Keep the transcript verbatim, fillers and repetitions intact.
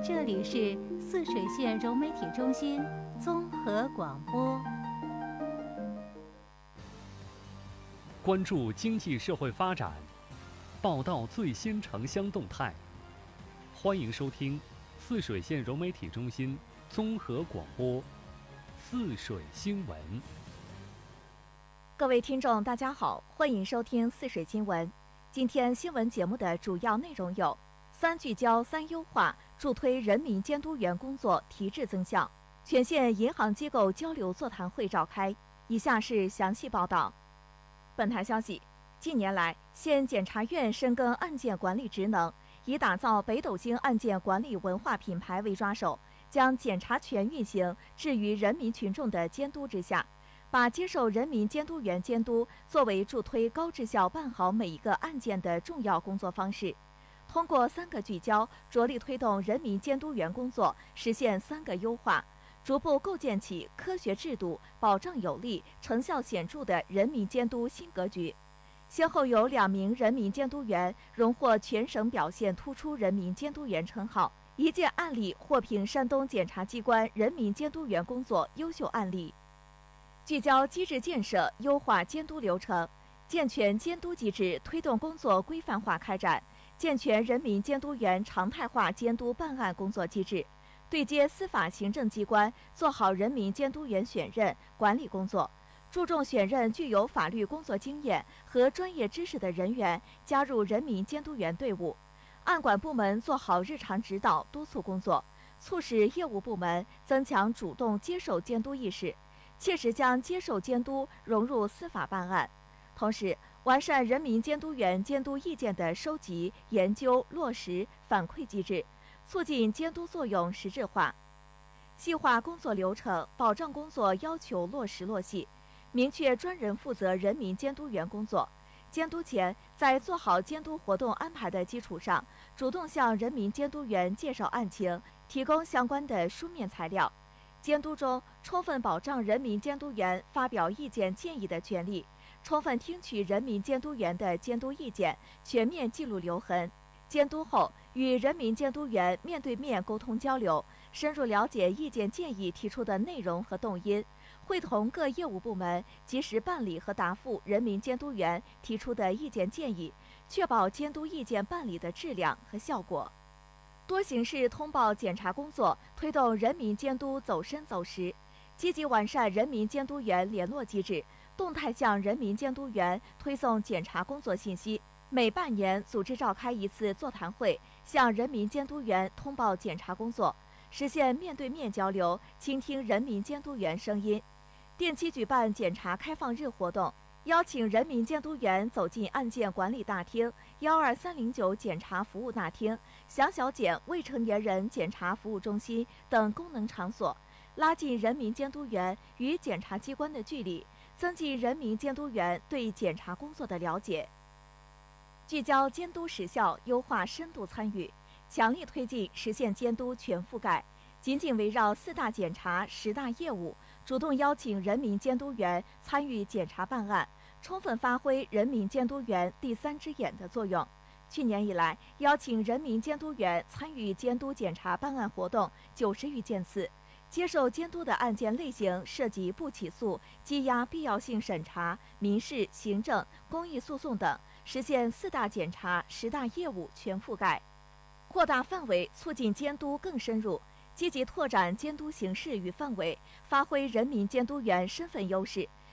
这里是泗水县融媒体中心综合广播。 关注经济社会发展，报道最新城乡动态。欢迎收听泗水县融媒体中心综合广播泗水新闻。 各位听众大家好，欢迎收听泗水新闻。今天新闻节目的主要内容有：三聚焦三优化，助推人民监督员工作提质增效；全县银行机构交流座谈会召开。以下是详细报道。本台消息，近年来，县检察院深耕案件管理职能，以打造北斗星案件管理文化品牌为抓手，将检察权运行置于人民群众的监督之下，把接受人民监督员监督作为助推高质效办好每一个案件的重要工作方式。通过三个聚焦，着力推动人民监督员工作实现三个优化，逐步构建起科学制度、保障有力、成效显著的人民监督新格局。先后有两名人民监督员荣获全省表现突出人民监督员称号，一件案例获评山东检察机关人民监督员工作优秀案例。聚焦机制建设，优化监督流程，健全监督机制，推动工作规范化开展，健全人民监督员常态化监督办案工作机制，对接司法行政机关，做好人民监督员选任管理工作，注重选任具有法律工作经验和专业知识的人员加入人民监督员队伍。案管部门做好日常指导督促工作，促使业务部门增强主动接受监督意识，切实将接受监督融入司法办案。同时，完善人民监督员监督意见的收集、研究、落实、反馈机制，促进监督作用实质化。细化工作流程，保障工作要求落实落细，明确专人负责人民监督员工作。监督前，在做好监督活动安排的基础上，主动向人民监督员介绍案情，提供相关的书面材料。监督中，充分保障人民监督员发表意见建议的权利，充分听取人民监督员的监督意见，全面记录留痕。监督后，与人民监督员面对面沟通交流，深入了解意见建议提出的内容和动因，会同各业务部门及时办理和答复人民监督员提出的意见建议，确保监督意见办理的质量和效果。多形式通报检查工作，推动人民监督走深走实，积极完善人民监督员联络机制，动态向人民监督员推送检查工作信息。每半年组织召开一次座谈会，向人民监督员通报检查工作，实现面对面交流，倾听人民监督员声音。定期举办检查开放日活动，邀请人民监督员走进案件管理大厅、幺二三零九检查服务大厅、详小检未成年人检查服务中心等功能场所，拉近人民监督员与检察机关的距离，增进人民监督员对检察工作的了解。聚焦监督实效，优化深度参与，强力推进实现监督全覆盖。紧紧围绕四大检查、十大业务，主动邀请人民监督员参与检查办案，充分发挥人民监督员第三只眼的作用。去年以来，邀请人民监督员参与监督检查办案活动九十余件次，接受监督的案件类型涉及不起诉、羁押必要性审查、民事、行政、公益诉讼等，实现四大检查、十大业务全覆盖。扩大范围，促进监督更深入，积极拓展监督形式与范围，发挥人民监督员身份优势，